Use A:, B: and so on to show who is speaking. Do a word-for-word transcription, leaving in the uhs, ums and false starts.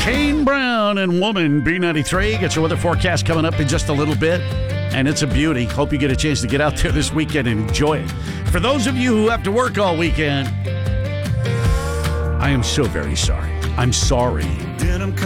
A: Kane Brown and Woman, B ninety-three. Get your weather forecast coming up in just a little bit. And it's a beauty. Hope you get a chance to get out there this weekend and enjoy it. For those of you who have to work all weekend, I am so very sorry. I'm sorry.